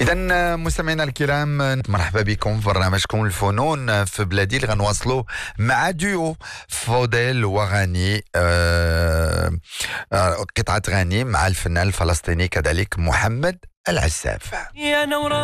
إذا مستمعينا الكرام، مرحبا بكم في برنامجكم الفنون في بلادي اللي غنواصلوا مع ديو فوديل وغني، قطعة غني مع الفنان الفلسطيني كذلك محمد العساف.